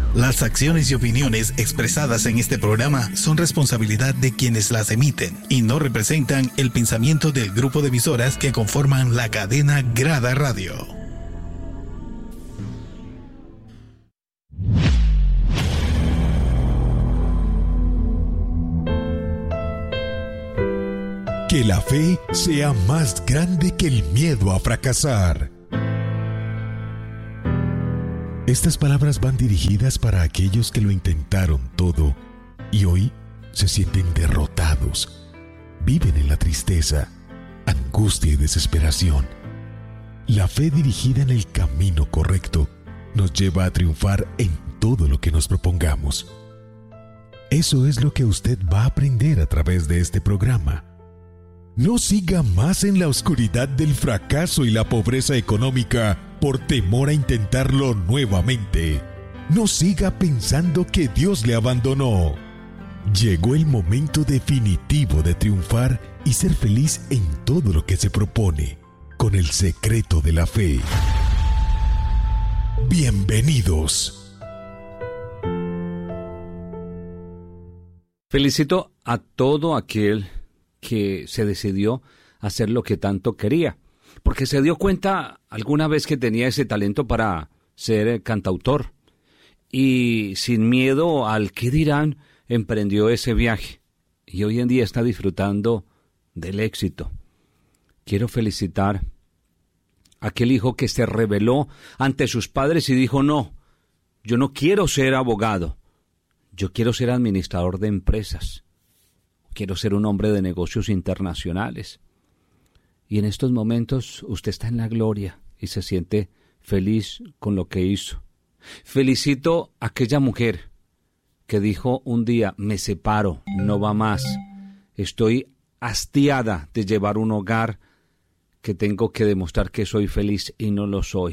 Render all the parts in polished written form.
Las acciones y opiniones expresadas en este programa son responsabilidad de quienes las emiten y no representan el pensamiento del grupo de emisoras que conforman la cadena Grada Radio. Que la fe sea más grande que el miedo a fracasar. Estas palabras van dirigidas para aquellos que lo intentaron todo y hoy se sienten derrotados. Viven en la tristeza, angustia y desesperación. La fe dirigida en el camino correcto nos lleva a triunfar en todo lo que nos propongamos. Eso es lo que usted va a aprender a través de este programa. No siga más en la oscuridad del fracaso y la pobreza económica por temor a intentarlo nuevamente. No siga pensando que Dios le abandonó. Llegó el momento definitivo de triunfar y ser feliz en todo lo que se propone, con el secreto de la fe. Bienvenidos. Felicito a todo aquel que se decidió a hacer lo que tanto quería, porque se dio cuenta alguna vez que tenía ese talento para ser cantautor y sin miedo al qué dirán emprendió ese viaje y hoy en día está disfrutando del éxito. Quiero felicitar a aquel hijo que se rebeló ante sus padres y dijo: no, yo no quiero ser abogado, yo quiero ser administrador de empresas. Quiero ser un hombre de negocios internacionales. Y en estos momentos usted está en la gloria y se siente feliz con lo que hizo. Felicito a aquella mujer que dijo un día: me separo, no va más. Estoy hastiada de llevar un hogar que tengo que demostrar que soy feliz y no lo soy.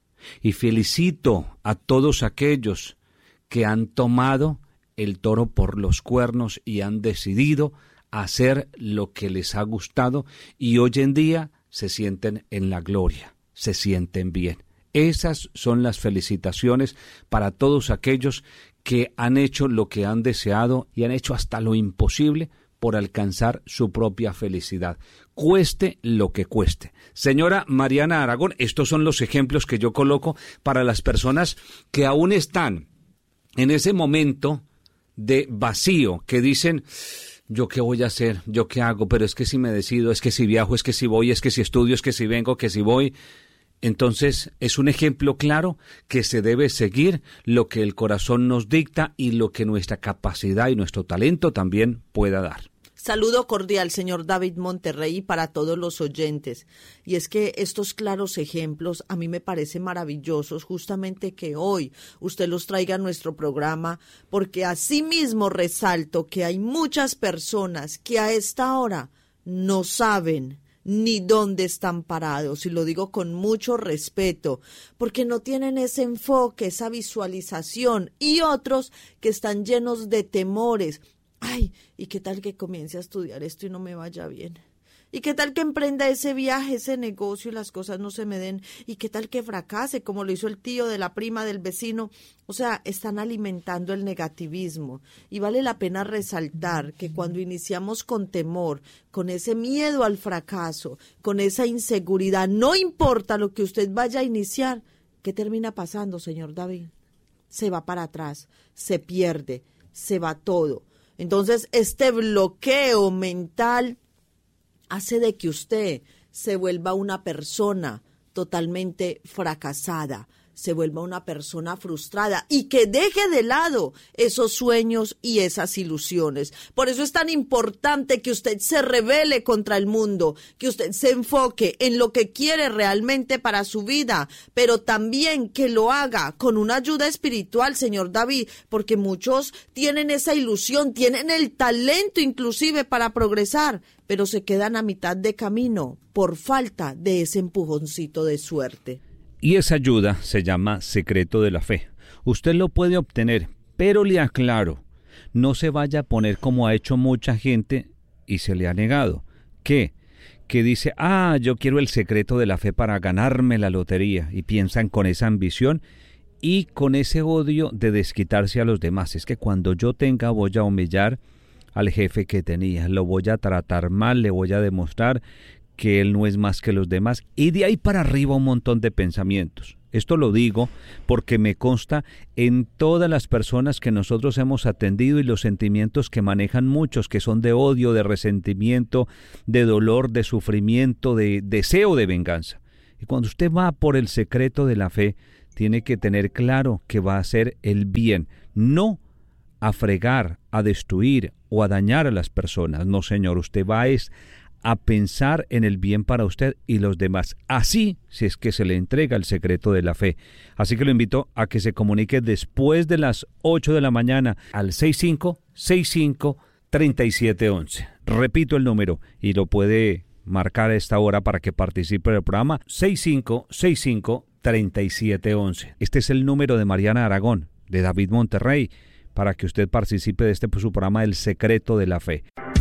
Y felicito a todos aquellos que han tomado el toro por los cuernos y han decidido hacer lo que les ha gustado y hoy en día se sienten en la gloria, se sienten bien. Esas son las felicitaciones para todos aquellos que han hecho lo que han deseado y han hecho hasta lo imposible por alcanzar su propia felicidad, cueste lo que cueste. Señora Mariana Aragón, estos son los ejemplos que yo coloco para las personas que aún están en ese momento de vacío, que dicen: ¿yo qué voy a hacer? ¿Yo qué hago? Pero es que si me decido, es que si viajo, es que si voy, es que si estudio, es que si vengo, que si voy. Entonces es un ejemplo claro que se debe seguir lo que el corazón nos dicta y lo que nuestra capacidad y nuestro talento también pueda dar. Saludo cordial, señor David Monterrey, para todos los oyentes. Y es que estos claros ejemplos a mí me parecen maravillosos, justamente que hoy usted los traiga a nuestro programa, porque asimismo resalto que hay muchas personas que a esta hora no saben ni dónde están parados, y lo digo con mucho respeto, porque no tienen ese enfoque, esa visualización, y otros que están llenos de temores. Ay, ¿y qué tal que comience a estudiar esto y no me vaya bien? ¿Y qué tal que emprenda ese viaje, ese negocio y las cosas no se me den? ¿Y qué tal que fracase como lo hizo el tío de la prima del vecino? O sea, están alimentando el negativismo. Y vale la pena resaltar que cuando iniciamos con temor, con ese miedo al fracaso, con esa inseguridad, no importa lo que usted vaya a iniciar, ¿qué termina pasando, señor David? Se va para atrás, se pierde, se va todo. Entonces, este bloqueo mental hace de que usted se vuelva una persona totalmente fracasada, se vuelva una persona frustrada y que deje de lado esos sueños y esas ilusiones. Por eso es tan importante que usted se rebele contra el mundo, que usted se enfoque en lo que quiere realmente para su vida, pero también que lo haga con una ayuda espiritual, señor David, porque muchos tienen esa ilusión, tienen el talento inclusive para progresar, pero se quedan a mitad de camino por falta de ese empujoncito de suerte. Y esa ayuda se llama secreto de la fe. Usted lo puede obtener, pero le aclaro, no se vaya a poner como ha hecho mucha gente y se le ha negado. ¿Qué? Que dice: yo quiero el secreto de la fe para ganarme la lotería, y piensan con esa ambición y con ese odio de desquitarse a los demás. Es que cuando yo tenga voy a humillar al jefe que tenía, lo voy a tratar mal, le voy a demostrar que él no es más que los demás, y de ahí para arriba un montón de pensamientos. Esto lo digo porque me consta en todas las personas que nosotros hemos atendido y los sentimientos que manejan muchos, que son de odio, de resentimiento, de dolor, de sufrimiento, de deseo de venganza. Y cuando usted va por el secreto de la fe, tiene que tener claro que va a hacer el bien, no a fregar, a destruir o a dañar a las personas. No, señor, usted va a pensar en el bien para usted y los demás. Así, si es que se le entrega el secreto de la fe. Así que lo invito a que se comunique después de las 8 de la mañana al 6565-3711. Repito el número y lo puede marcar a esta hora para que participe del programa. 6565-3711. Este es el número de Mariana Aragón, de David Monterrey, para que usted participe de su programa El Secreto de la Fe.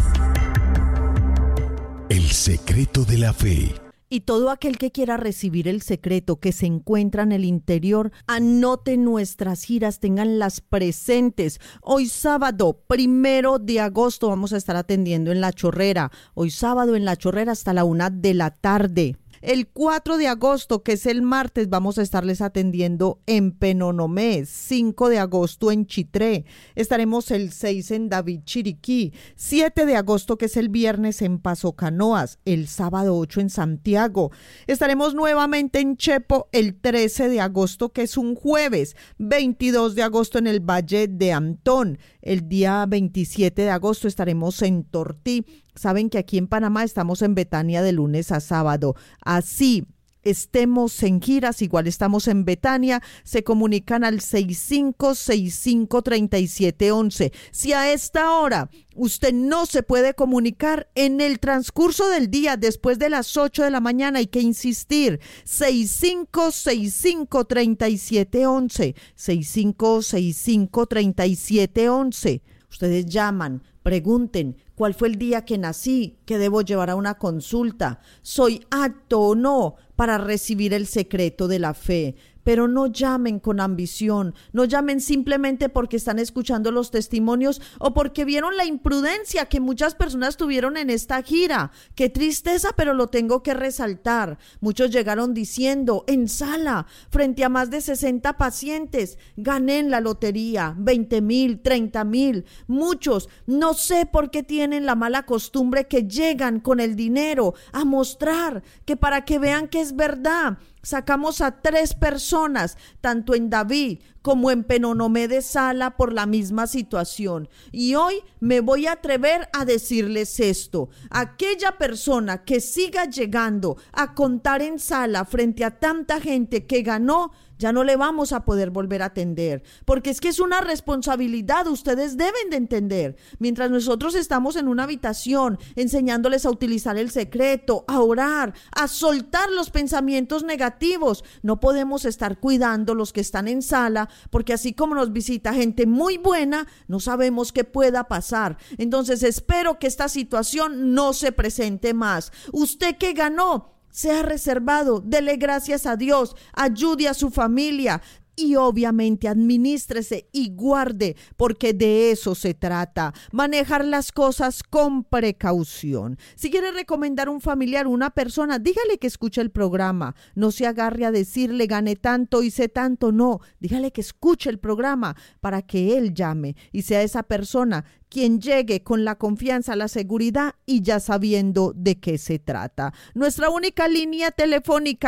El secreto de la fe. Y todo aquel que quiera recibir el secreto que se encuentra en el interior, anote nuestras giras, ténganlas presentes. Hoy sábado, 1 de agosto, vamos a estar atendiendo en La Chorrera. Hoy sábado en La Chorrera hasta la 1 de la tarde. El 4 de agosto, que es el martes, vamos a estarles atendiendo en Penonomé. 5 de agosto en Chitré. Estaremos el 6 en David Chiriquí. 7 de agosto, que es el viernes, en Paso Canoas. El sábado 8 en Santiago. Estaremos nuevamente en Chepo el 13 de agosto, que es un jueves. 22 de agosto en el Valle de Antón. El día 27 de agosto estaremos en Tortí. Saben que aquí en Panamá estamos en Betania de lunes a sábado. Así estemos en giras, igual estamos en Betania, se comunican al 6565-3711. Si a esta hora usted no se puede comunicar, en el transcurso del día, después de las 8 de la mañana, hay que insistir. 6565-3711. 6565-3711. Ustedes llaman, pregunten, ¿cuál fue el día que nací? ¿Qué debo llevar a una consulta? ¿Soy apto o no para recibir el secreto de la fe? Pero no llamen con ambición, no llamen simplemente porque están escuchando los testimonios o porque vieron la imprudencia que muchas personas tuvieron en esta gira. Qué tristeza, pero lo tengo que resaltar. Muchos llegaron diciendo, en sala, frente a más de 60 pacientes, gané en la lotería, 20,000, 30,000. Muchos, no sé por qué tienen la mala costumbre que llegan con el dinero a mostrar, que para que vean que es verdad. Sacamos a 3 personas, tanto en David como en Penonomé de Sala, por la misma situación. Y hoy me voy a atrever a decirles esto. Aquella persona que siga llegando a contar en sala frente a tanta gente que ganó, ya no le vamos a poder volver a atender, porque es que es una responsabilidad, ustedes deben de entender. Mientras nosotros estamos en una habitación enseñándoles a utilizar el secreto, a orar, a soltar los pensamientos negativos, no podemos estar cuidando los que están en sala, porque así como nos visita gente muy buena, no sabemos qué pueda pasar. Entonces espero que esta situación no se presente más. Usted que ganó, sea reservado, dele gracias a Dios, ayude a su familia y obviamente administrese y guarde, porque de eso se trata, manejar las cosas con precaución. Si quiere recomendar un familiar, una persona, dígale que escuche el programa, no se agarre a decirle gané tanto, hice tanto, no, dígale que escuche el programa para que él llame y sea esa persona quien llegue con la confianza, la seguridad y ya sabiendo de qué se trata. Nuestra única línea telefónica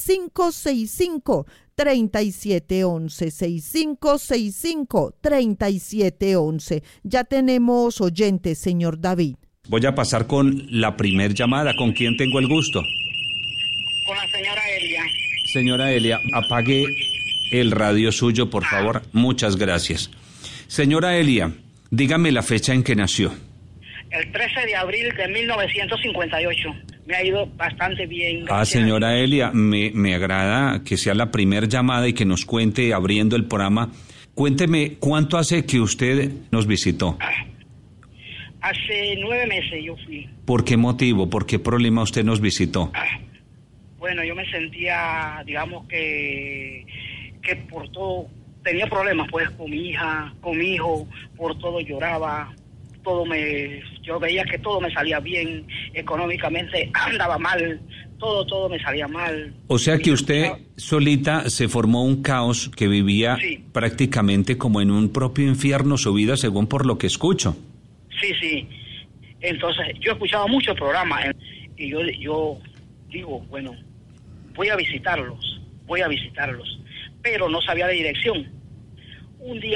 6565-3711, 6565-3711. Ya tenemos oyentes, señor David. Voy a pasar con la primer llamada. ¿Con quién tengo el gusto? Con la señora Elia. Señora Elia, apague el radio suyo, por favor. Muchas gracias. Señora Elia, dígame la fecha en que nació. El 13 de abril de 1958. Me ha ido bastante bien. Gracias. Señora Elia, me agrada que sea la primera llamada y que nos cuente, abriendo el programa. Cuénteme, ¿cuánto hace que usted nos visitó? Hace 9 meses yo fui. ¿Por qué motivo? ¿Por qué problema usted nos visitó? Bueno, yo me sentía, digamos que que por todo tenía problemas, pues, con mi hija, con mi hijo, por todo lloraba, yo veía que todo me salía bien, económicamente andaba mal, todo me salía mal. O sea que usted solita se formó un caos que vivía prácticamente como en un propio infierno su vida, según por lo que escucho. Sí. Entonces, yo escuchaba mucho el programa y yo digo, bueno, voy a visitarlos, pero no sabía la dirección. Un día